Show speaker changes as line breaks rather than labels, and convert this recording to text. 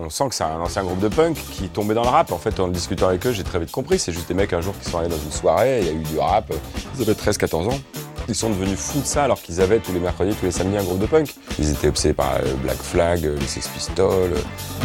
on sent que c'est un ancien groupe de punk qui tombait dans le rap. En fait, en discutant avec eux, j'ai très vite compris. C'est juste des mecs un jour qui sont allés dans une soirée, il y a eu du rap. Ils avaient 13-14 ans. Ils sont devenus fous de ça alors qu'ils avaient tous les mercredis, tous les samedis un groupe de punk. Ils étaient obsédés par Black Flag, les Sex Pistols.